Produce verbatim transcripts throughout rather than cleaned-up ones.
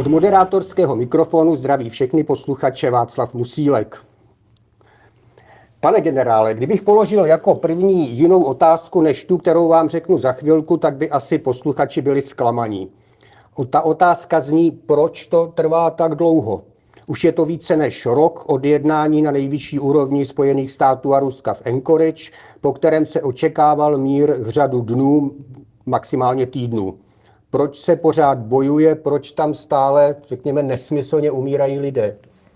Od moderátorského mikrofonu zdraví všechny posluchače Václav Musílek. Pane generále, kdybych položil jako první jinou otázku než tu, kterou vám řeknu za chvilku, tak by asi posluchači byli zklamaní. Ta otázka zní, proč to trvá tak dlouho. Už je to více než rok od jednání na nejvyšší úrovni Spojených států a Ruska v Anchorage, po kterém se očekával mír v řadu dnů, maximálně týdnů. Proč se pořád bojuje, proč tam stále, řekněme, nesmyslně umírají lidé?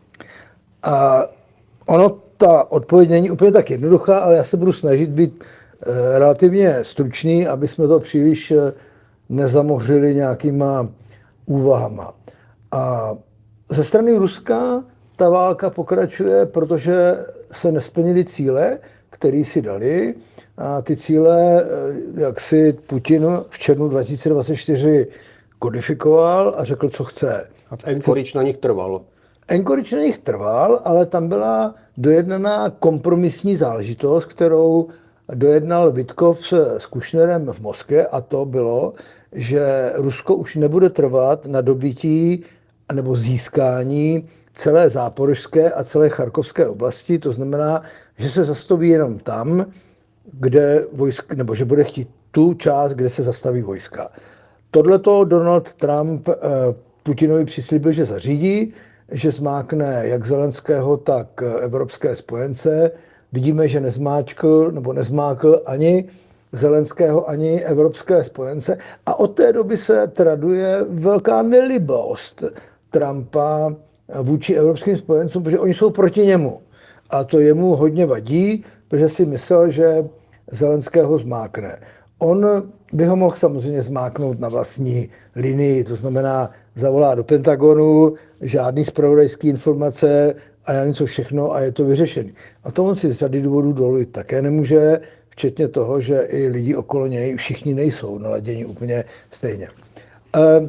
A ono, ta odpověď není úplně tak jednoduchá, ale já se budu snažit být e, relativně stručný, aby jsme to příliš e, nezamořili nějakýma úvahama. A ze strany Ruska ta válka pokračuje, protože se nesplnily cíle, které si dali. A ty cíle, jak si Putin v červnu dva tisíce dvacet čtyři kodifikoval a řekl, co chce. A v Anchorage na nich trvalo. Anchorage na nich trval, ale tam byla dojednaná kompromisní záležitost, kterou dojednal Vitkov s Kušnerem v Moskvě, a to bylo, že Rusko už nebude trvat na dobytí nebo získání celé záporožské a celé charkovské oblasti. To znamená, že se zastaví jenom tam, kde vojsk, nebo že bude chtít tu část, kde se zastaví vojska. Tohleto Donald Trump eh, Putinovi přislíbil, že zařídí, že zmákne jak Zelenského, tak evropské spojence. Vidíme, že nezmáčkl nebo nezmákl ani Zelenského, ani evropské spojence. A od té doby se traduje velká nelibost Trumpa vůči evropským spojencům, protože oni jsou proti němu. A to jemu hodně vadí, protože si myslel, že Zelenského zmákne. On by ho mohl samozřejmě zmáknout na vlastní linii, to znamená zavolá do Pentagonu, žádný zpravodajský informace a já něco všechno a je to vyřešený. A to on si z řady důvodů dovolit také nemůže, včetně toho, že i lidi okolo něj všichni nejsou naladěni úplně stejně. E,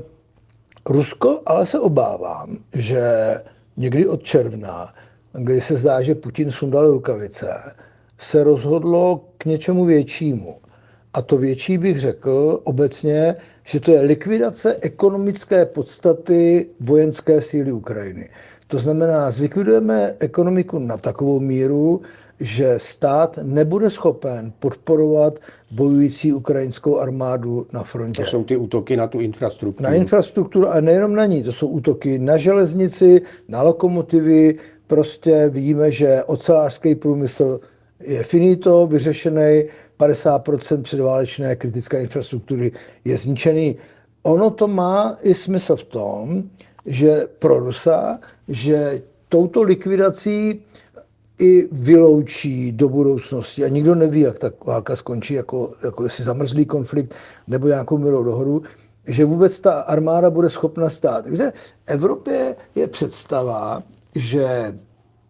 Rusko ale se obávám, že někdy od června, kdy se zdá, že Putin sundal rukavice, se rozhodlo k něčemu většímu. A to větší bych řekl obecně, že to je likvidace ekonomické podstaty vojenské síly Ukrajiny. To znamená, zlikvidujeme ekonomiku na takovou míru, že stát nebude schopen podporovat bojující ukrajinskou armádu na frontě. To jsou ty útoky na tu infrastrukturu. Na infrastrukturu a nejenom na ní. To jsou útoky na železnici, na lokomotivy. Prostě vidíme, že ocelářský průmysl je finito, vyřešený, padesát procent předválečné kritické infrastruktury je zničený. Ono to má i smysl v tom, že pro Rusa, že touto likvidací i vyloučí do budoucnosti, a nikdo neví, jak ta válka skončí, jako, jako jestli zamrzlý konflikt nebo nějakou mírou dohodu, že vůbec ta armáda bude schopna stát. Víte, v Evropě je představa, že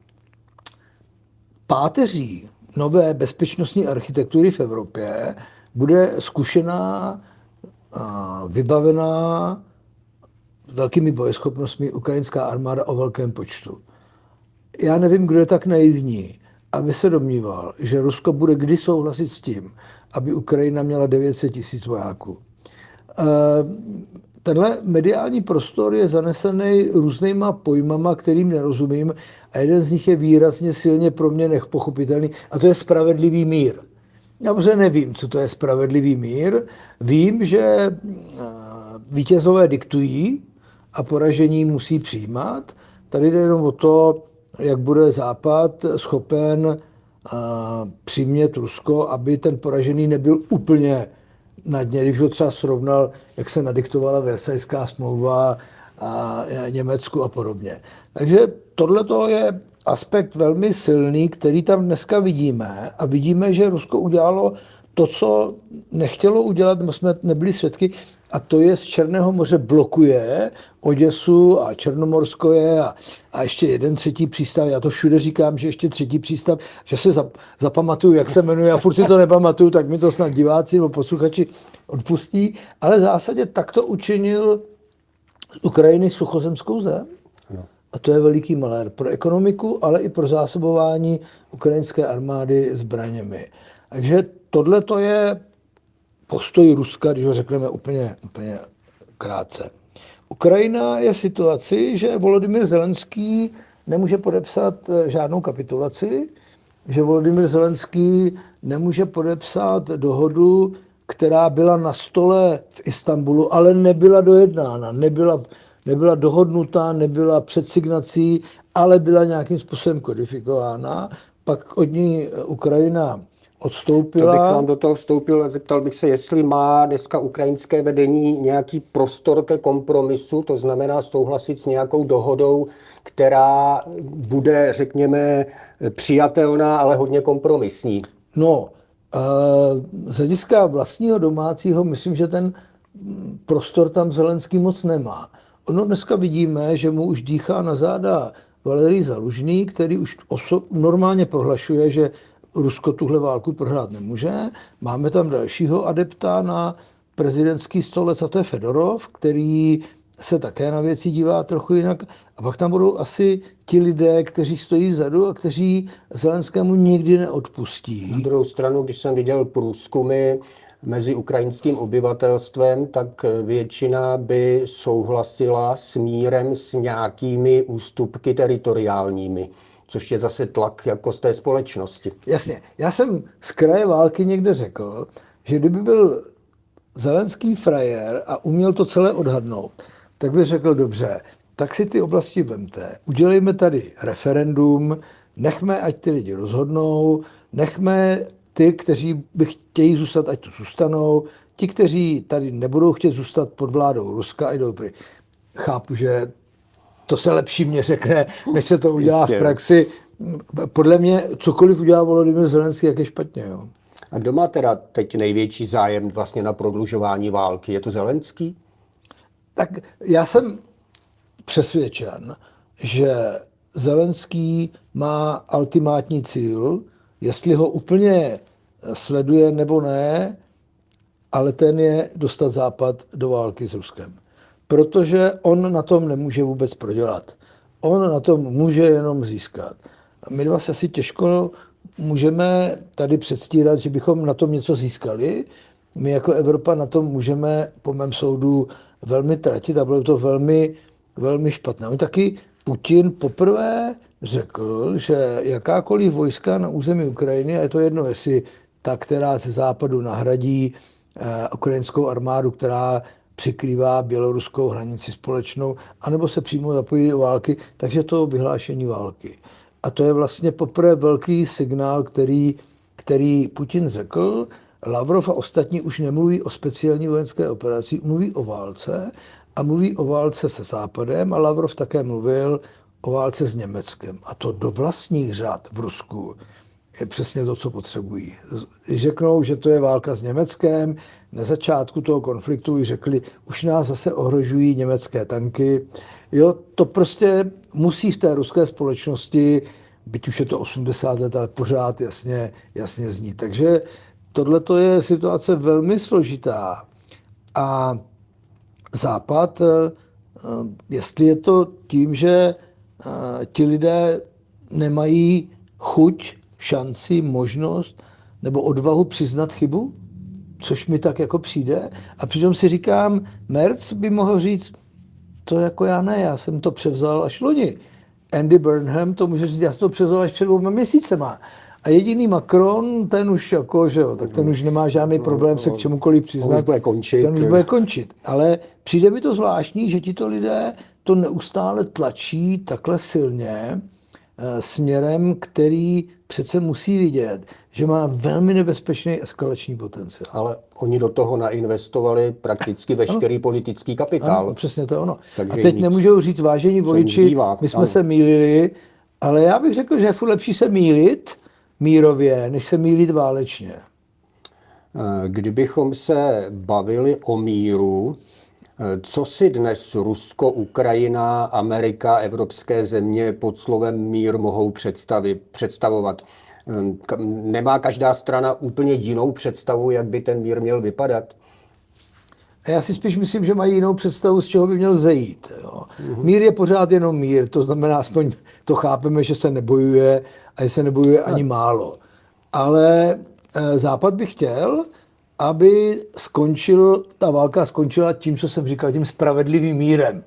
páteří nové bezpečnostní architektury v Evropě bude zkušená, vybavená velkými bojeschopnostmi ukrajinská armáda o velkém počtu. Já nevím, kdo je tak naivní, aby se domníval, že Rusko bude kdy souhlasit s tím, aby Ukrajina měla devět set tisíc vojáků. Tenhle mediální prostor je zanesený různýma pojmama, kterým nerozumím, a jeden z nich je výrazně silně pro mě nepochopitelný, a to je spravedlivý mír. Já prostě nevím, co to je spravedlivý mír. Vím, že vítězové diktují a poražení musí přijímat. Tady jde jenom o to, jak bude Západ schopen přimět Rusko, aby ten poražený nebyl úplně na dně, když ho třeba srovnal, jak se nadiktovala Versajská smlouva a Německu a podobně. Takže tohle je aspekt velmi silný, který tam dneska vidíme, a vidíme, že Rusko udělalo to, co nechtělo udělat, my jsme nebyli svědky, a to je z Černého moře blokuje Oděsu a Černomorskoje a, a ještě jeden třetí přístav. Já to všude říkám, že ještě třetí přístav, že se zap, zapamatuju, jak se jmenuje, a furt si to nepamatuju, tak mi to snad diváci nebo posluchači odpustí. Ale v zásadě takto učinil z Ukrajiny suchozemskou zem. No. A to je veliký malér pro ekonomiku, ale i pro zásobování ukrajinské armády zbraněmi. Takže tohle to je postoj Ruska, když ho řekneme úplně, úplně krátce. Ukrajina je v situaci, že Volodymyr Zelenský nemůže podepsat žádnou kapitulaci, že Volodymyr Zelenský nemůže podepsat dohodu, která byla na stole v Istanbulu, ale nebyla dojednána, nebyla, nebyla dohodnutá, nebyla před signací, ale byla nějakým způsobem kodifikována. Pak od ní Ukrajina odstoupila. To bych vám do toho vstoupil a zeptal bych se, jestli má dneska ukrajinské vedení nějaký prostor ke kompromisu, to znamená souhlasit s nějakou dohodou, která bude, řekněme, přijatelná, ale hodně kompromisní. No, z hlediska vlastního domácího, myslím, že ten prostor tam Zelenský moc nemá. Ono dneska vidíme, že mu už dýchá na záda Valerij Zalužný, který už oso- normálně prohlašuje, že Rusko tuhle válku prohrát nemůže. Máme tam dalšího adepta na prezidentský stolec, a to je Fedorov, který se také na věci dívá trochu jinak. A pak tam budou asi ti lidé, kteří stojí vzadu a kteří Zelenskému nikdy neodpustí. Na druhou stranu, když jsem viděl průzkumy mezi ukrajinským obyvatelstvem, tak většina by souhlasila s mírem s nějakými ústupky teritoriálními, což je zase tlak jako z té společnosti. Jasně. Já jsem z kraje války někde řekl, že kdyby byl Zelenský frajer a uměl to celé odhadnout, tak by řekl, dobře, tak si ty oblasti vemte, udělejme tady referendum, nechme, ať ty lidi rozhodnou, nechme ty, kteří by chtějí zůstat, ať tu zůstanou, ti, kteří tady nebudou chtět zůstat pod vládou Ruska, jdou pryč. Chápu, že to se lepší mě řekne, než se to udělá v praxi. Podle mě cokoliv udělá Volodymyr Zelenský, jak je špatně. Jo. A kdo má teda teď největší zájem vlastně na prodlužování války? Je to Zelenský? Tak já jsem přesvědčen, že Zelenský má ultimátní cíl, jestli ho úplně sleduje nebo ne, ale ten je dostat Západ do války s Ruskem. Protože on na tom nemůže vůbec prodělat. On na tom může jenom získat. My dva se asi těžko můžeme tady předstírat, že bychom na tom něco získali. My jako Evropa na tom můžeme, po mém soudu, velmi tratit a bylo to velmi, velmi špatné. On taky Putin poprvé řekl, že jakákoliv vojska na území Ukrajiny, a je to jedno, jestli ta, která ze západu nahradí eh, ukrajinskou armádu, která přikrývá běloruskou hranici společnou, anebo se přímo zapojí do války, takže to vyhlášení války. A to je vlastně poprvé velký signál, který, který Putin řekl. Lavrov a ostatní už nemluví o speciální vojenské operaci, mluví o válce a mluví o válce se Západem a Lavrov také mluvil o válce s Německem. A to do vlastních řad v Rusku je přesně to, co potřebují. Když řeknou, že to je válka s Německem, na začátku toho konfliktu řekli, už nás zase ohrožují německé tanky. Jo, to prostě musí v té ruské společnosti, byť už je to osmdesát let, ale pořád jasně, jasně zní. Takže tohle je situace velmi složitá. A Západ, jestli je to tím, že ti lidé nemají chuť, šanci, možnost nebo odvahu přiznat chybu, což mi tak jako přijde. A přitom si říkám, Merz by mohl říct, to jako já ne, já jsem to převzal až loni. Andy Burnham to může říct, já jsem to převzal až před dvěma měsícema. A jediný Macron, ten už jako, že jo, tak ten už nemá žádný problém se k čemukoliv přiznat. Ten už bude končit. Ten už bude končit. Ale přijde mi to zvláštní, že tito lidé to neustále tlačí takhle silně směrem, který přece musí vidět, že má velmi nebezpečný eskalační potenciál. Ale oni do toho nainvestovali prakticky veškerý ano. politický kapitál. Ano, přesně to je ono. Takže a teď nic, nemůžou říct, vážení voliči, zbývá, my jsme ano. se mýlili, ale já bych řekl, že je furt lepší se mýlit mírově, než se mýlit válečně. Kdybychom se bavili o míru, co si dnes Rusko, Ukrajina, Amerika, evropské země pod slovem mír mohou představit, představovat? Nemá každá strana úplně jinou představu, jak by ten mír měl vypadat? Já si spíš myslím, že mají jinou představu, z čeho by měl zejít. Jo. Mm-hmm. Mír je pořád jenom mír, to znamená, aspoň to chápeme, že se nebojuje a že se nebojuje ani málo. Ale Západ by chtěl, aby skončil, ta válka skončila tím, co jsem říkal, tím spravedlivým mírem.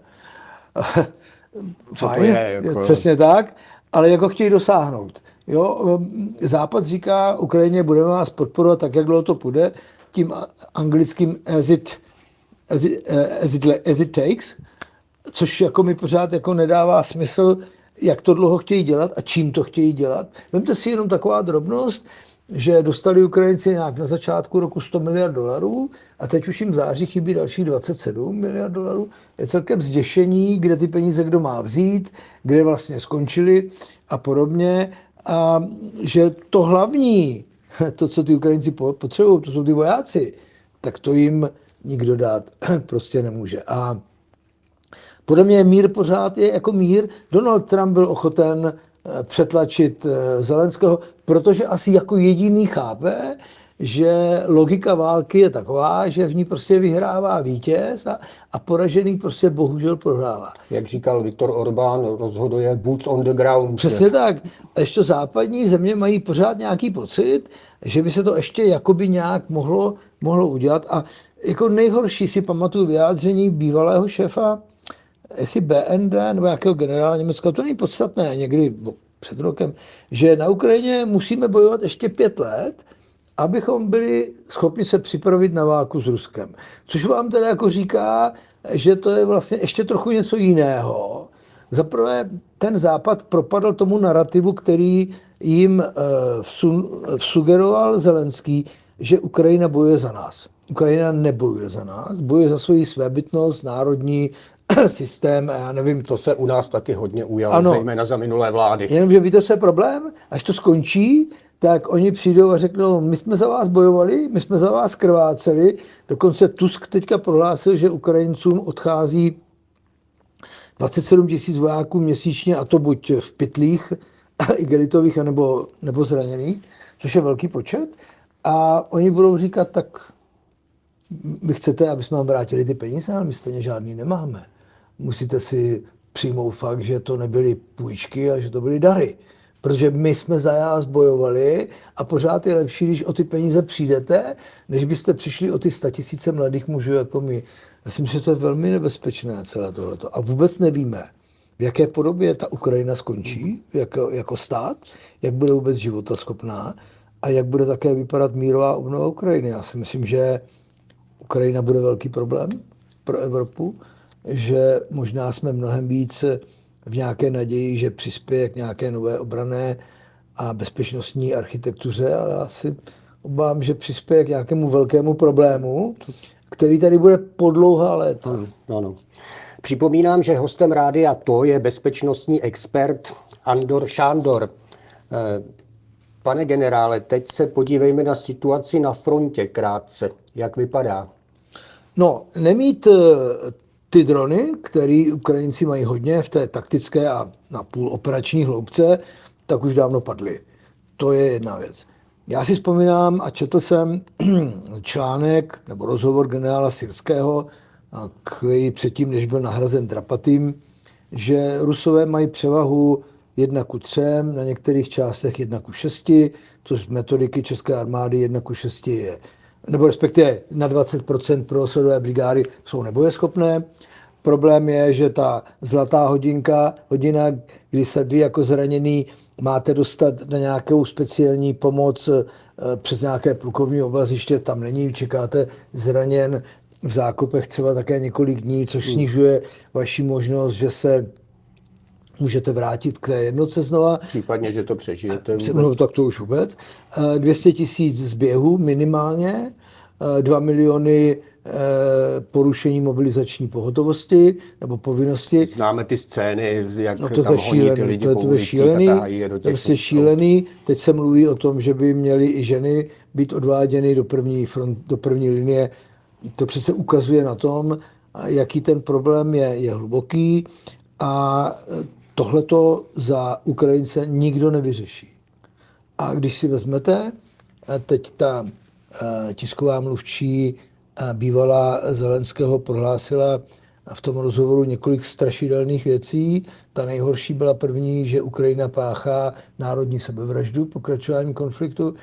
Fajn, je, jako... přesně tak, ale jak ho chtějí dosáhnout. Jo? Západ říká Ukrajině, budeme vás podporovat tak, jak dlouho to půjde, tím anglickým as it, as it, as it, as it takes, což jako mi pořád jako nedává smysl, jak to dlouho chtějí dělat a čím to chtějí dělat. Vemte si jenom taková drobnost, že dostali Ukrajinci nějak na začátku roku sto miliard dolarů a teď už jim v září chybí dalších dvacet sedm miliard dolarů. Je celkem zděšení, kde ty peníze kdo má vzít, kde vlastně skončili a podobně. A že to hlavní, to, co ty Ukrajinci potřebují, to jsou ty vojáci, tak to jim nikdo dát prostě nemůže. A podle mě mír pořád je jako mír. Donald Trump byl ochoten přetlačit Zelenského, protože asi jako jediný chápe, že logika války je taková, že v ní prostě vyhrává vítěz a, a poražený prostě bohužel prohrává. Jak říkal Viktor Orbán, rozhoduje boots on the ground. Přesně tak. Ještě západní země mají pořád nějaký pocit, že by se to ještě jakoby nějak mohlo, mohlo udělat. A jako nejhorší si pamatuju vyjádření bývalého šéfa jestli B N D nebo nějakého generála Německa, to není podstatné, někdy před rokem, že na Ukrajině musíme bojovat ještě pět let, abychom byli schopni se připravit na válku s Ruskem. Což vám teda jako říká, že to je vlastně ještě trochu něco jiného. Zaprvé ten Západ propadl tomu narrativu, který jim vsugeroval Zelenský, že Ukrajina bojuje za nás. Ukrajina nebojuje za nás, bojuje za svoji svébytnost, národní systém, já nevím. To se u nás taky hodně ujalo, ano, zejména za minulé vlády. Jenomže víte, co je problém? Až to skončí, tak oni přijdou a řeknou, my jsme za vás bojovali, my jsme za vás krváceli. Dokonce Tusk teďka prohlásil, že Ukrajincům odchází dvacet sedm tisíc vojáků měsíčně, a to buď v pytlích, igelitových, nebo, nebo zraněných, což je velký počet. A oni budou říkat, tak vy chcete, aby jsme vám vrátili ty peníze, ale my stejně žádný nemáme. Musíte si přijmout fakt, že to nebyly půjčky, ale že to byly dary. Protože my jsme za vás bojovali a pořád je lepší, když o ty peníze přijdete, než byste přišli o ty statisíce mladých mužů jako my. Já si myslím, že to je velmi nebezpečné celé tohleto. A vůbec nevíme, v jaké podobě ta Ukrajina skončí jako, jako stát, jak bude vůbec životaschopná a jak bude také vypadat mírová obnova Ukrajiny. Já si myslím, že Ukrajina bude velký problém pro Evropu, že možná jsme mnohem víc v nějaké naději, že přispěje k nějaké nové obranné a bezpečnostní architektuře, ale já si obávám, že přispěje k nějakému velkému problému, který tady bude po dlouhá léta. Ano, ano. Připomínám, že hostem Rádia To je bezpečnostní expert Andor Šándor. Pane generále, teď se podívejme na situaci na frontě krátce. Jak vypadá? No, nemít ty drony, které Ukrajinci mají hodně v té taktické a na půl operační hloubce, tak už dávno padly. To je jedna věc. Já si vzpomínám a četl jsem článek nebo rozhovor generála Syrského, který předtím, než byl nahrazen Drapatým, že Rusové mají převahu jedna ku třem, na některých částech jedna ku šesti, což z metodiky české armády jedna ku šesti je, nebo respektive na dvacet procent pro osledové brigády jsou nebojeschopné. Problém je, že ta zlatá hodinka, hodina, kdy se vy jako zraněný máte dostat na nějakou speciální pomoc přes nějaké plukovní oblaziště, tam není, čekáte zraněn v zákopech třeba také několik dní, což snižuje vaši možnost, že se můžete vrátit k té jednotce znova. Případně, že to přežijete. No tak to už vůbec. dvě stě tisíc zběhů minimálně, dva miliony porušení mobilizační pohotovosti nebo povinnosti. Známe ty scény, jak no to tam je honí šílený, ty lidi to je, po to je ulicích šílený, a tahají je do to je těch prostě šílený. Teď se mluví o tom, že by měly i ženy být odváděny do první, front, do první linie. To přece ukazuje na tom, jaký ten problém je, je hluboký a tohleto za Ukrajince nikdo nevyřeší. A když si vezmete, teď ta tisková mluvčí bývalá Zelenského prohlásila v tom rozhovoru několik strašidelných věcí. Ta nejhorší byla první, že Ukrajina páchá národní sebevraždu pokračováním konfliktu.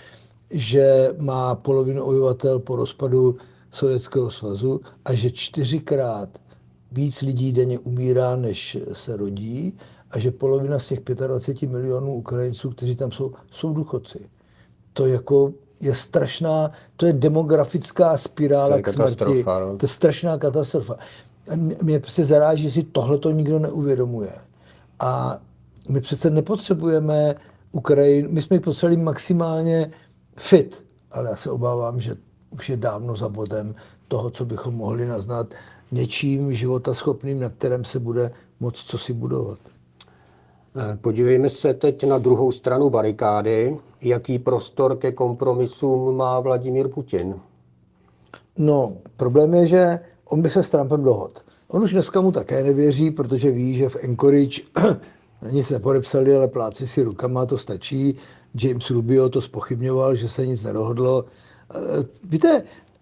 že má polovinu obyvatel po rozpadu Sovětského svazu a že čtyřikrát víc lidí denně umírá, než se rodí, a že polovina z těch dvacet pět milionů Ukrajinců, kteří tam jsou, jsou důchodci. To jako je strašná, to je demografická spirála to je k smrti. no. To je strašná katastrofa. Mě prostě zaráží, že si tohle to nikdo neuvědomuje. A my přece nepotřebujeme Ukrajinu, my jsme ji potřebovali maximálně fit, ale já se obávám, že už je dávno za bodem toho, co bychom mohli naznat něčím životaschopným, na kterém se bude moc co si budovat. Podívejme se teď na druhou stranu barikády. Jaký prostor ke kompromisům má Vladimír Putin? No, problém je, že on by se s Trumpem dohodl. On už dneska mu také nevěří, protože ví, že v Anchorage nic nepodepsali, ale pláci si rukama, to stačí. James Rubio to zpochybňoval, že se nic nedohodlo. Víte,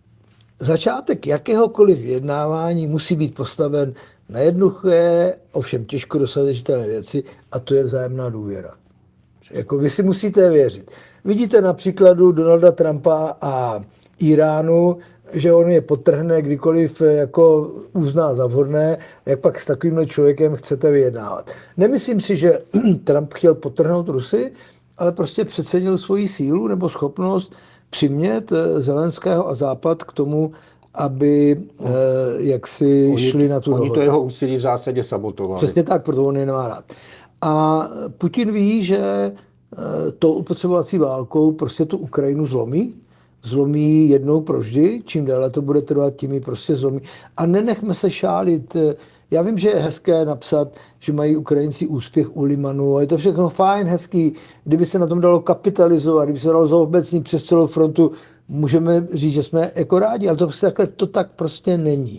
začátek jakéhokoliv vyjednávání musí být postaven na jednoduché, ovšem těžko dosažitelné věci, a to je vzájemná důvěra. Jako vy si musíte věřit. Vidíte na příkladu Donalda Trumpa a Iránu, že on je podtrhne, kdykoliv jako uzná za vhodné, jak pak s takovýmhle člověkem chcete vyjednávat. Nemyslím si, že Trump chtěl podtrhnout Rusy, ale prostě přecenil svoji sílu nebo schopnost přimět Zelenského a Západ k tomu, aby eh, jaksi oni, šli na tu Oni dohodu. to jeho úsilí v zásadě sabotovali. Přesně tak, proto on je nemá rád. A Putin ví, že eh, tou upotřebovací válkou prostě tu Ukrajinu zlomí. Zlomí jednou provždy, čím déle to bude trvat, tím ji prostě zlomí. A nenechme se šálit. Já vím, že je hezké napsat, že mají Ukrajinci úspěch u Limanu, a je to všechno fajn, hezký. Kdyby se na tom dalo kapitalizovat, kdyby se dalo zobecnit přes celou frontu, můžeme říct, že jsme jako rádi, ale to, prostě takhle, to tak prostě není.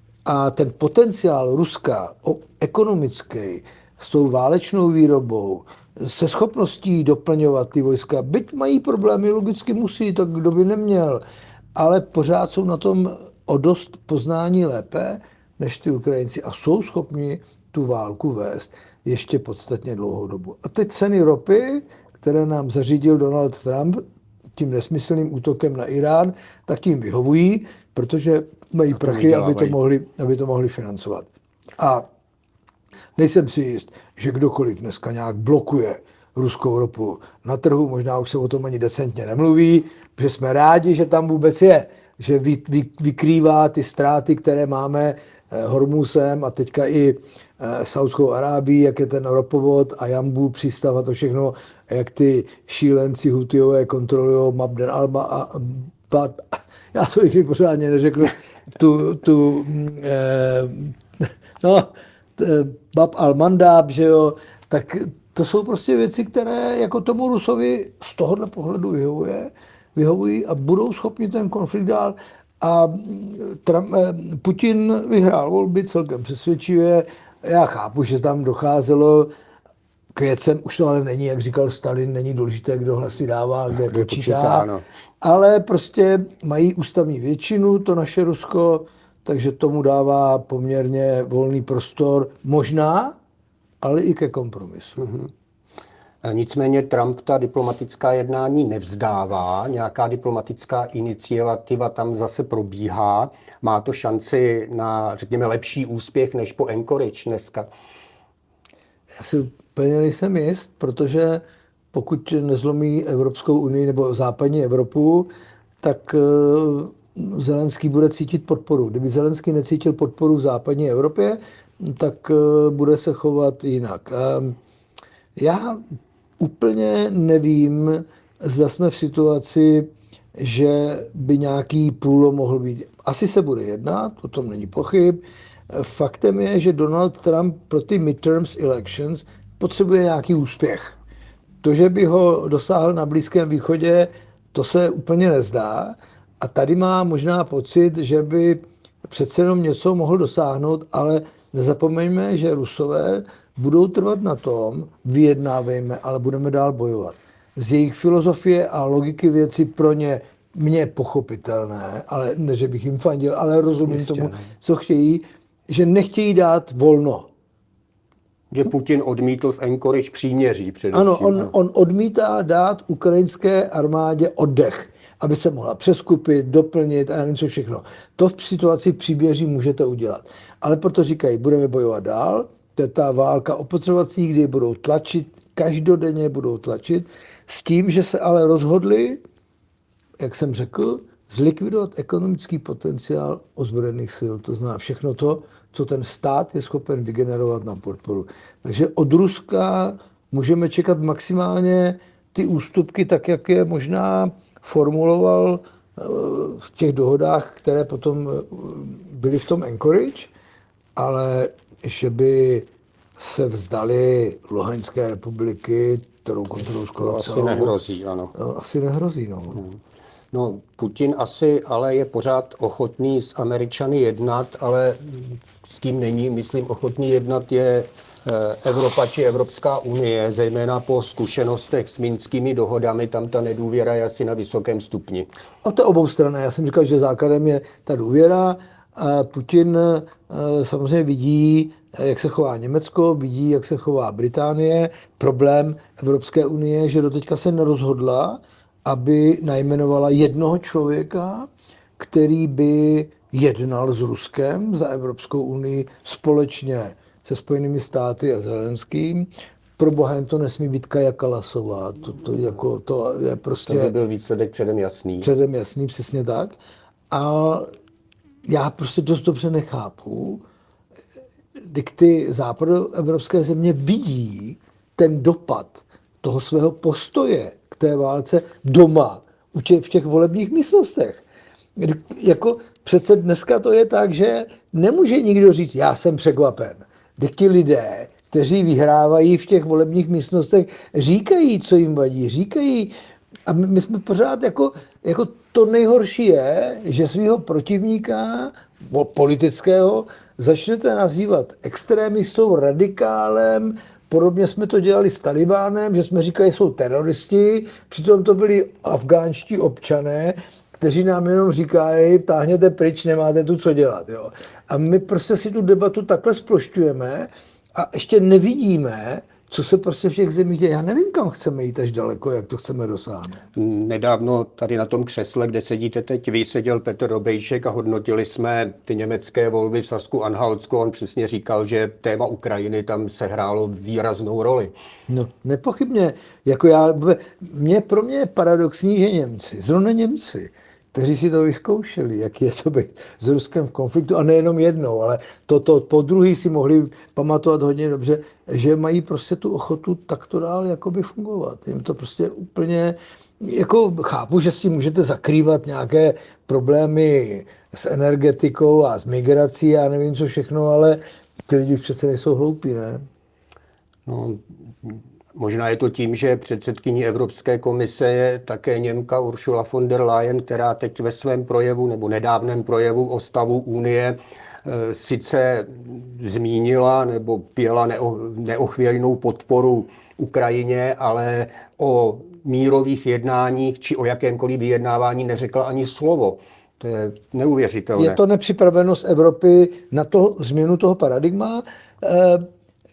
A ten potenciál Ruska, ekonomický, s tou válečnou výrobou, se schopností doplňovat ty vojska, byť mají problémy, logicky musí, tak kdo by neměl, ale pořád jsou na tom o dost poznání lépe než ty Ukrajinci a jsou schopni tu válku vést ještě podstatně dlouhou dobu. A teď ceny ropy, které nám zařídil Donald Trump tím nesmyslným útokem na Irán, tak jim vyhovují, protože mají prachy, aby to, mohli, aby to mohli financovat. A nejsem si jist, že kdokoliv dneska nějak blokuje ruskou ropu na trhu, možná už se o tom ani decentně nemluví, protože jsme rádi, že tam vůbec je, že vy, vy, vykrývá ty ztráty, které máme eh, Hormuzem a teďka i eh, Saudskou Arábií, jak je ten ropovod a Jambu přístav a to všechno, jak ty šílenci Hutijové kontrolují Mabden Alba a Bad, já to nikdy pořádně neřeknu, tu, tu eh, no, Bab al-Mandab, že jo, tak to jsou prostě věci, které jako tomu Rusovi z tohohle pohledu vyhovuje, vyhovují a budou schopni ten konflikt dál. A Trump, Putin vyhrál volby celkem přesvědčivě. Já chápu, že tam docházelo k věcem, už to ale není, jak říkal Stalin, není důležité, kdo hlasy dává, kde Kdo počítá. počítá no. Ale prostě mají ústavní většinu, to naše Rusko, takže tomu dává poměrně volný prostor, možná, ale i ke kompromisu. Mm-hmm. Nicméně Trump ta diplomatická jednání nevzdává, nějaká diplomatická iniciativa tam zase probíhá. Má to šanci na, řekněme, lepší úspěch než po Anchorage dneska? Já si úplně nejsem jist, protože pokud nezlomí Evropskou unii nebo západní Evropu, tak Zelenský bude cítit podporu. Kdyby Zelenský necítil podporu v západní Evropě, tak bude se chovat jinak. Já úplně nevím, zda jsme v situaci, že by nějaký průlom mohl být. Asi se bude jednat, o tom není pochyb. Faktem je, že Donald Trump pro ty midterms elections potřebuje nějaký úspěch. To, že by ho dosáhl na Blízkém východě, to se úplně nezdá. A tady má možná pocit, že by přece jenom něco mohl dosáhnout, ale nezapomeňme, že Rusové budou trvat na tom, vyjednávejme, ale budeme dál bojovat. Z jejich filozofie a logiky věci pro ně mně pochopitelné, ale ne, že bych jim fandil, ale rozumím Jistě, tomu, ne. co chtějí, že nechtějí dát volno. Že Putin odmítl v Anchorage příměří především. Ano, on, on odmítá dát ukrajinské armádě oddech, aby se mohla přeskupit, doplnit a nevím co všechno. To v situaci příměří můžete udělat. Ale proto říkají, budeme bojovat dál, to je ta válka opotřebovací, kdy budou tlačit, každodenně budou tlačit, s tím, že se ale rozhodli, jak jsem řekl, zlikvidovat ekonomický potenciál ozbrojených sil. To znamená všechno to, co ten stát je schopen vygenerovat na podporu. Takže od Ruska můžeme čekat maximálně ty ústupky, tak jak je možná formuloval v těch dohodách, které potom byly v tom Anchorage, ale že by se vzdali Luhanské republiky, kterou kontrolují skoro To celou. asi nehrozí, ano. Asi nehrozí, no. No, Putin asi ale je pořád ochotný s Američany jednat, ale s kým není, myslím, ochotný jednat je Evropa či Evropská unie, zejména po zkušenostech s minskými dohodami, tam ta nedůvěra je asi na vysokém stupni. A to je obou strany. Já jsem říkal, že základem je ta důvěra. A Putin samozřejmě vidí, jak se chová Německo, vidí, jak se chová Británie. Problém Evropské unie, že doteďka se nerozhodla, aby najmenovala jednoho člověka, který by jednal s Ruskem za Evropskou unii společně se Spojenými státy a Zelenským. Pro boha to nesmí být Kaja Kalasová. To, to, jako, to je prostě... To by byl výsledek předem jasný. Předem jasný, přesně tak. A já prostě dost dobře nechápu, kdy ty západoevropské země vidí ten dopad toho svého postoje k té válce doma, u tě, v těch volebních místnostech. Jako přece dneska to je tak, že nemůže nikdo říct, já jsem překvapen. Když ti lidé, kteří vyhrávají v těch volebních místnostech, říkají, co jim vadí, říkají, a my, my jsme pořád jako, jako to nejhorší je, že svého protivníka politického začnete nazývat extrémistou, radikálem. Podobně jsme to dělali s Talibánem, že jsme říkali, že jsou teroristi, přitom to byli afgánští občané, kteří nám jenom říkají, táhněte pryč, nemáte tu co dělat. Jo. A my prostě si tu debatu takhle splošťujeme a ještě nevidíme, co se prostě v těch zemích děje. Já nevím, kam chceme jít až daleko, jak to chceme dosáhnout. Nedávno tady na tom křesle, kde sedíte teď, vy, seděl Petr Robejšek a hodnotili jsme ty německé volby v Sasku Anhaltsku. On přesně říkal, že téma Ukrajiny tam sehrálo výraznou roli. No, nepochybně. Jako já, mě, pro mě je paradoxní, že Němci, zrovna Němci, kteří si to vyzkoušeli, jak je to být s Ruskem v konfliktu, a nejenom jednou, ale to, to po druhý si mohli pamatovat hodně dobře, že mají prostě tu ochotu takto dál jakoby fungovat. Jim to prostě úplně, jako chápu, že si můžete zakrývat nějaké problémy s energetikou a s migrací a nevím co všechno, ale ty lidi přece nejsou hloupí, ne? No, možná je to tím, že předsedkyní Evropské komise je také Němka Ursula von der Leyen, která teď ve svém projevu nebo nedávném projevu o stavu Unie e, sice zmínila nebo pěla neo, neochvějnou podporu Ukrajině, ale o mírových jednáních či o jakémkoliv vyjednávání neřekla ani slovo. To je neuvěřitelné. Je to nepřipravenost Evropy na to změnu toho paradigma. E,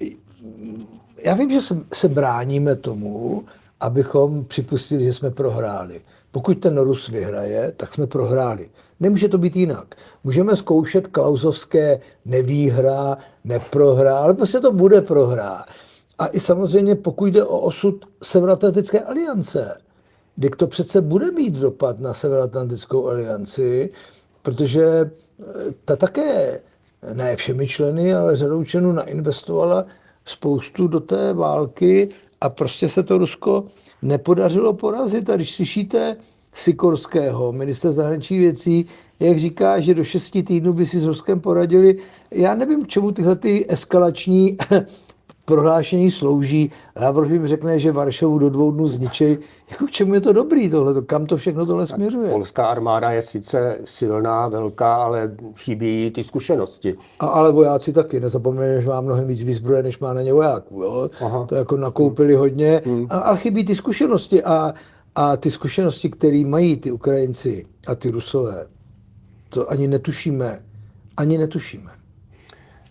Já vím, že se, se bráníme tomu, abychom připustili, že jsme prohráli. Pokud ten Rus vyhraje, tak jsme prohráli. Nemůže to být jinak. Můžeme zkoušet klausovské nevýhra, neprohra, ale prostě to bude prohra. A i samozřejmě, pokud jde o osud Severoatlantické aliance, kdy to přece bude mít dopad na Severoatlantickou alianci, protože ta také, ne všemi členy, ale řadou členů nainvestovala spoustu do té války a prostě se to Rusko nepodařilo porazit. A když slyšíte Sikorského, ministra zahraničních věcí, jak říká, že do šesti týdnů by si s Ruskem poradili, já nevím, k čemu tyhle ty eskalační prohlášení slouží. Lavrov jim řekne, že Varšavu do dvou dnů zničej. Jako k čemu je to dobrý tohle? Kam to všechno tohle směřuje? Polská armáda je sice silná, velká, ale chybí ty zkušenosti. A, ale vojáci taky. Nezapomeňme, že má mnohem víc výzbroje, než má na ně vojáků. Jo? To jako nakoupili hodně. Hmm. A, ale chybí ty zkušenosti. A, a ty zkušenosti, které mají ty Ukrajinci a ty Rusové, to ani netušíme. Ani netušíme.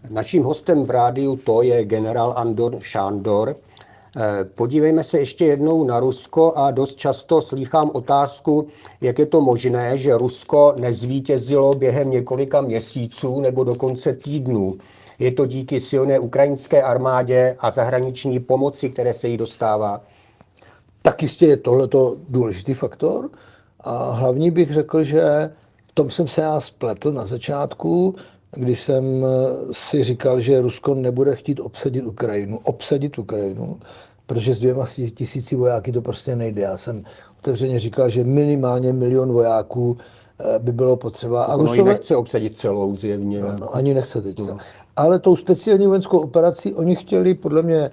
Naším hostem v rádiu to je generál Andor Šándor. Podívejme se ještě jednou na Rusko a dost často slýchám otázku, jak je to možné, že Rusko nezvítězilo během několika měsíců nebo dokonce týdnů. Je to díky silné ukrajinské armádě a zahraniční pomoci, které se jí dostává? Tak jistě je tohleto důležitý faktor. A hlavně bych řekl, že v tom jsem se já spletl na začátku, když jsem si říkal, že Rusko nebude chtít obsadit Ukrajinu, obsadit Ukrajinu, protože s dvěma tisíci vojáky to prostě nejde. Já jsem otevřeně říkal, že minimálně milion vojáků by bylo potřeba. A Rusové... Ono nechce obsadit celou zjevně. No, no, ani nechce teďka. No. Ale tou speciální vojenskou operací oni chtěli podle mě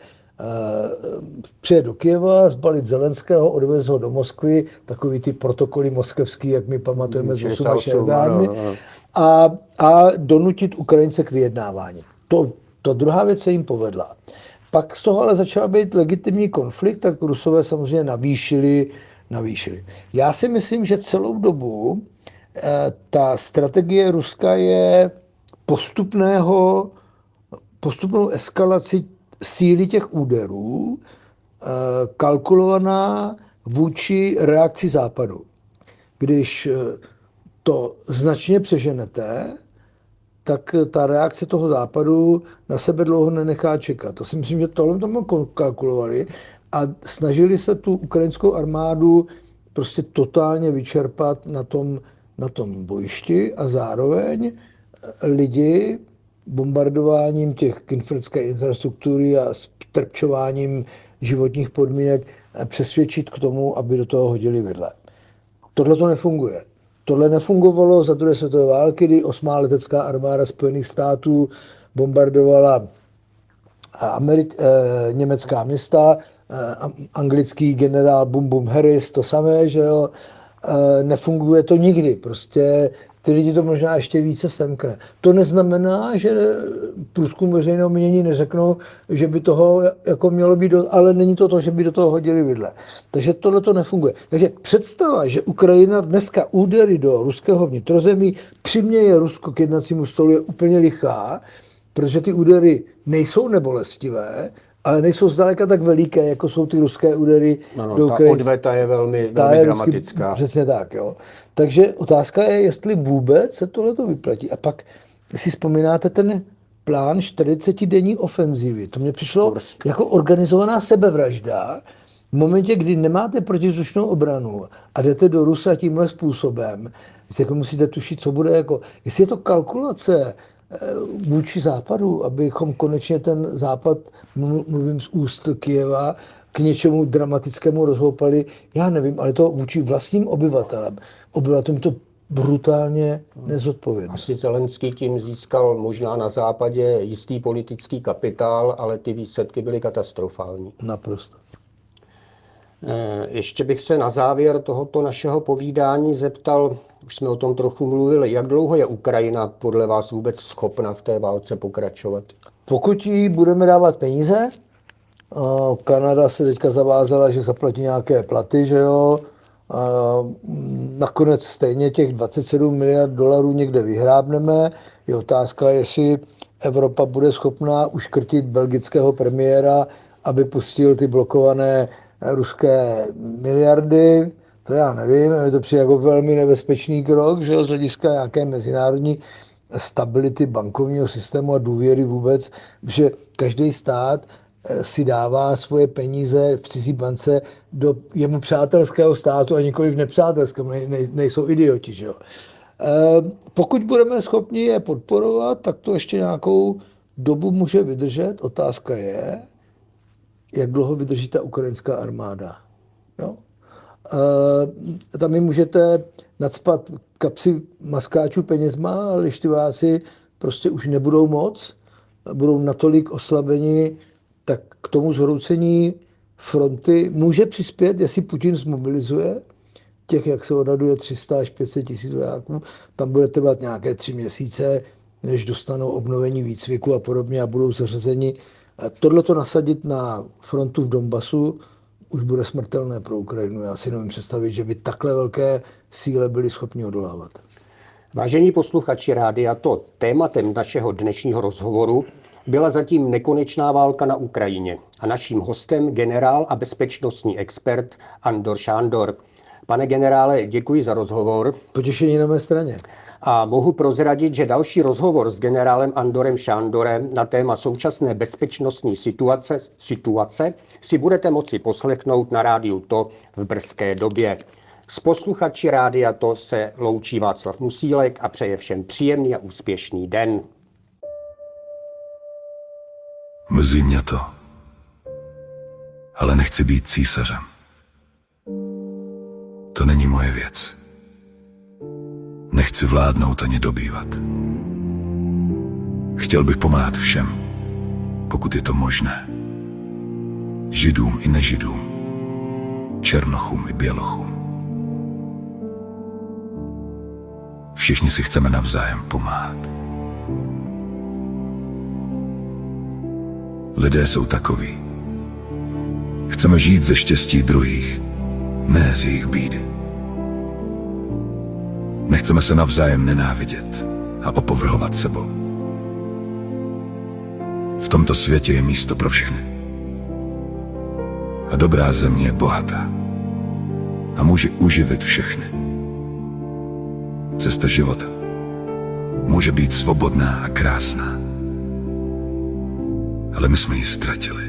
přijet do Kyjeva, zbalit Zelenského, odvést ho do Moskvy, takový ty protokoly moskevský, jak my pamatujeme z šedesátých a, a donutit Ukrajince k vyjednávání. To, to druhá věc se jim povedla. Pak z toho ale začal být legitimní konflikt, tak Rusové samozřejmě navýšili, navýšili. Já si myslím, že celou dobu eh, ta strategie Ruska je postupného, postupnou eskalaci síly těch úderů, eh, kalkulovaná vůči reakci Západu. Když to značně přeženete, tak ta reakce toho Západu na sebe dlouho nenechá čekat. To si myslím, že tohle tomu kalkulovali a snažili se tu ukrajinskou armádu prostě totálně vyčerpat na tom, na tom bojišti a zároveň lidi bombardováním těch kritické infrastruktury a strpčováním životních podmínek přesvědčit k tomu, aby do toho hodili vidle. Tohle to nefunguje. Tohle nefungovalo za druhé světové války, kdy osmá letecká armáda Spojených států bombardovala Ameri- eh, německá města, eh, anglický generál Bum Bum Harris, to samé, že jo, eh, nefunguje to nikdy, prostě ty lidi to možná ještě více semkne. To neznamená, že průzkum veřejného mínění neřeknou, že by toho jako mělo být, do, ale není to to, že by do toho hodili vidle. Takže tohle to nefunguje. Takže představa, že Ukrajina dneska údery do ruského vnitrozemí přiměje Rusko k jednacímu stolu, je úplně lichá, protože ty údery nejsou nebolestivé, ale nejsou zdaleka tak veliké, jako jsou ty ruské údery no, do Ukrajiny. Ta odveta je velmi, velmi je dramatická. Ruský, přesně tak, jo. Takže otázka je, jestli vůbec se tohleto vyplatí. A pak, si vzpomínáte ten plán čtyřicetidenní ofenzivy, to mně přišlo Kursk. Jako organizovaná sebevražda. V momentě, kdy nemáte protizdušnou obranu a jdete do Rusa tímhle způsobem, jako musíte tušit, co bude jako, jestli je to kalkulace vůči Západu, abychom konečně ten Západ, mluvím z úst Kyjeva, k něčemu dramatickému rozhoupali, já nevím, ale to vůči vlastním obyvatelem. Obyvatelům to brutálně nezodpovědné. Asi Zelenský tím získal možná na západě jistý politický kapitál, ale ty výsledky byly katastrofální. Naprosto. Ještě bych se na závěr tohoto našeho povídání zeptal, už jsme o tom trochu mluvili, jak dlouho je Ukrajina podle vás vůbec schopna v té válce pokračovat? Pokud jí budeme dávat peníze, Kanada se teďka zavázala, že zaplatí nějaké platy, že jo, nakonec stejně těch dvacet sedm miliard dolarů někde vyhrábneme. Je otázka, jestli Evropa bude schopná uškrtit belgického premiéra, aby pustil ty blokované ruské miliardy. To já nevím, je to přijde jako velmi nebezpečný krok, že z hlediska nějaké mezinárodní stability bankovního systému a důvěry vůbec, že každý stát si dává svoje peníze v cizí bance do jemu přátelského státu a nikoli v nepřátelském, ne, ne, nejsou idioti. Že jo? E, pokud budeme schopni je podporovat, tak to ještě nějakou dobu může vydržet. Otázka je, jak dlouho vydrží ta ukrajinská armáda. Jo? E, tam mi můžete nacpat kapsy maskáčů penězma, ale když ty váci prostě už nebudou moc, budou natolik oslabeni, tak k tomu zhroucení fronty může přispět, jestli Putin zmobilizuje těch, jak se odhaduje, tři sta až pět set tisíc vojáků. Tam bude trvat nějaké tři měsíce, než dostanou obnovení výcviku a podobně a budou zařazeni. Tohle to nasadit na frontu v Donbasu už bude smrtelné pro Ukrajinu. Já si nevím představit, že by takhle velké síle byly schopni odolávat. Vážení posluchači Rádia To, tématem našeho dnešního rozhovoru byla zatím nekonečná válka na Ukrajině a naším hostem generál a bezpečnostní expert Andor Šándor. Pane generále, děkuji za rozhovor. Potěšení na mé straně. A mohu prozradit, že další rozhovor s generálem Andorem Šándorem na téma současné bezpečnostní situace, situace si budete moci poslechnout na Rádiu To v brzké době. S posluchači Rádia To se loučí Václav Musílek a přeje všem příjemný a úspěšný den. Mrzí mě to, ale nechci být císařem. To není moje věc. Nechci vládnout ani dobývat. Chtěl bych pomáhat všem, pokud je to možné. Židům i nežidům, černochům i bělochům. Všichni si chceme navzájem pomáhat. Lidé jsou takoví. Chceme žít ze štěstí druhých, ne z jejich bídy. Nechceme se navzájem nenávidět a opovrhovat sebou. V tomto světě je místo pro všechny. A dobrá země je bohatá a může uživit všechny. Cesta života může být svobodná a krásná, ale my jsme ji ztratili.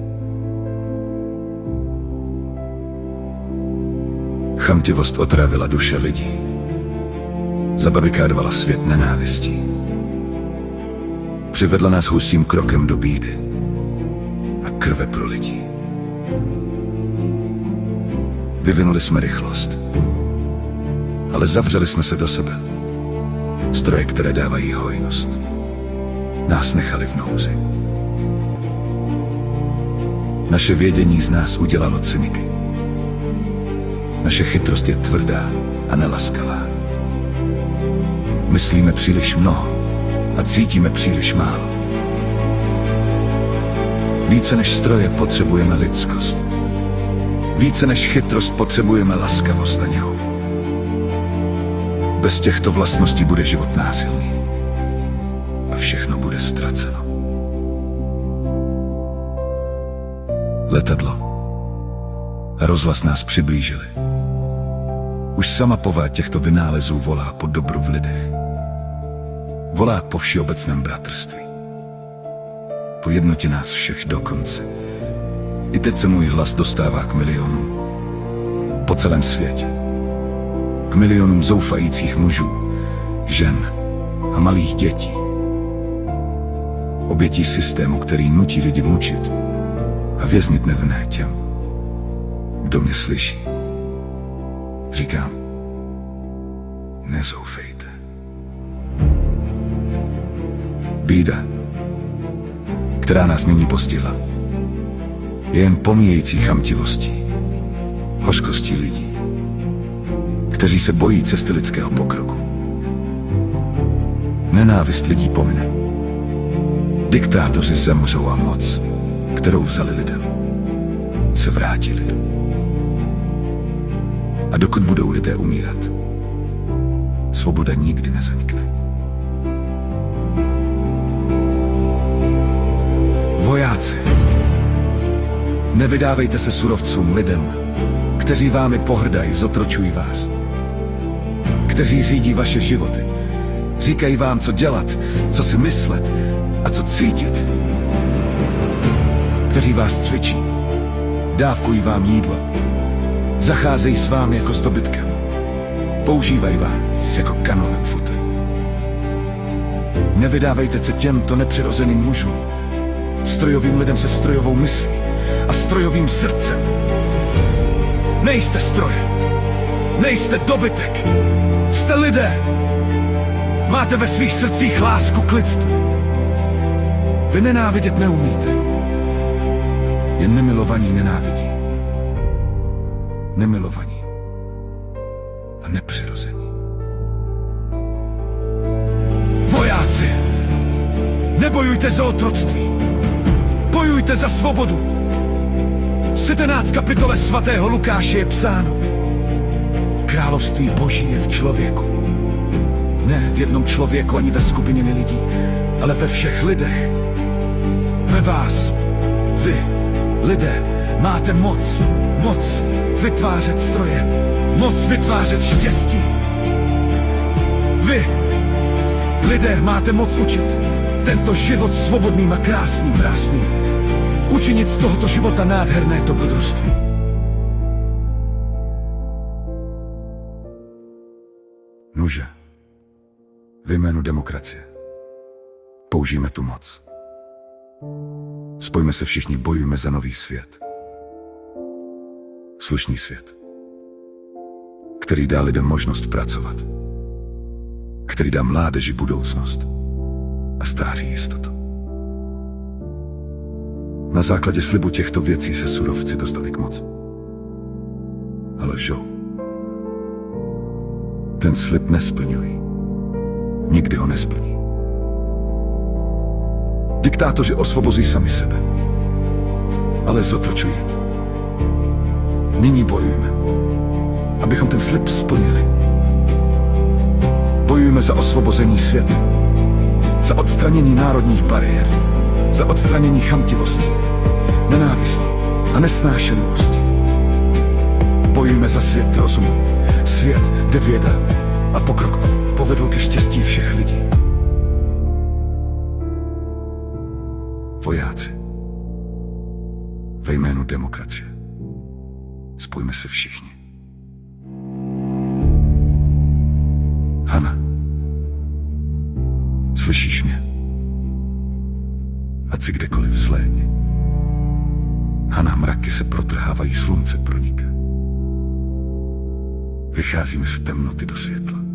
Chamtivost otravila duše lidí. Zabarikádovala svět nenávistí. Přivedla nás hustým krokem do bídy a krve pro lidi. Vyvinuli jsme rychlost, ale zavřeli jsme se do sebe. Stroje, které dávají hojnost, nás nechali v nouzi. Naše vědění z nás udělalo cyniky. Naše chytrost je tvrdá a nelaskavá. Myslíme příliš mnoho a cítíme příliš málo. Více než stroje potřebujeme lidskost. Více než chytrost potřebujeme laskavost a něhu. Bez těchto vlastností bude život násilný a všechno bude ztraceno. Letadlo a rozhlas nás přiblížili. Už sama povaha těchto vynálezů volá po dobru v lidech. Volá po všeobecném bratrství. Po jednotě nás všech do konce. I teď se můj hlas dostává k milionům. Po celém světě. K milionům zoufajících mužů, žen a malých dětí. Obětí systému, který nutí lidi mučit a věznit nevinné těm, kdo mě slyší. Říkám, nezoufejte. Bída, která nás nyní postihla, je jen pomíjející chamtivostí, hořkostí lidí, kteří se bojí cesty lidského pokroku. Nenávist lidí pomine. Diktátoři zemřou a moc, kterou vzali lidem, se vrátí lidem. A dokud budou lidé umírat, svoboda nikdy nezanikne. Vojáci, nevydávejte se surovcům lidem, kteří vámi pohrdají, zotročují vás, kteří řídí vaše životy, říkají vám, co dělat, co si myslet a co cítit, kteří vás cvičí, dávkují vám jídlo, zacházejí s vámi jako s dobytkem, používají vás jako kanonem fute. Nevydávejte se těmto nepřirozeným mužům, strojovým lidem se strojovou myslí a strojovým srdcem. Nejste stroje, nejste dobytek, jste lidé. Máte ve svých srdcích lásku k lidstvu. Vy nenávidět neumíte, jen nemilovaní nenávidí. Nemilovaní a nepřirození. Vojáci, nebojujte za otroctví, bojujte za svobodu. sedmnáct kapitole svatého Lukáše je psáno: Království Boží je v člověku. Ne v jednom člověku ani ve skupině lidí, ale ve všech lidech. Ve vás. Vy, lidé, máte moc. Moc vytvářet stroje. Moc vytvářet štěstí. Vy, lidé, máte moc učit tento život svobodným a krásným, krásným. Učinit z tohoto života nádherné dobrodružství. Nuže, v jménu demokracie použijeme tu moc. Spojme se všichni, bojujme za nový svět. Slušný svět, který dá lidem možnost pracovat, který dá mládeži budoucnost a stáří jistotu. Na základě slibu těchto věcí se surovci dostali k moci. Ale lžou. Ten slib nesplňují. Nikdy ho nesplní. Diktátoři osvobozí sami sebe, ale zotročují lid. Nyní bojujeme, abychom ten slib splnili. Bojujeme za osvobození světa, za odstranění národních bariér, za odstranění chamtivosti, nenávisti a nesnášenlivosti. Bojujeme za svět rozumu, svět, kde věda a pokrok povedou ke štěstí všech lidí. Vojáci, ve jménu demokracie, spojme se všichni. Hana, slyšíš mě? Ať si kdekoliv zhlédni. Hana, mraky se protrhávají, slunce proniká. Vycházíme z temnoty do světla.